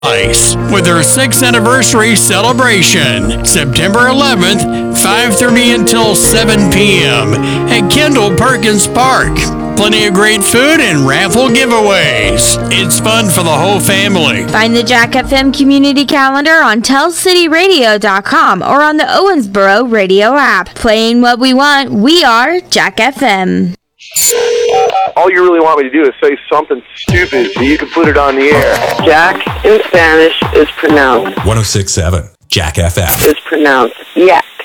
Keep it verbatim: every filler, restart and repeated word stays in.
Ice with their sixth anniversary celebration, September eleventh, five thirty until seven p.m. at Kendall Perkins Park. Plenty of great food and raffle giveaways. It's fun for the whole family. Find the Jack F M community calendar on tell city radio dot com or on the Owensboro radio app. Playing what we want, we are Jack F M. All you really want me to do is say something stupid so you can put it on the air. Jack in Spanish is pronounced. one oh six point seven Jack F M. Is pronounced Yak.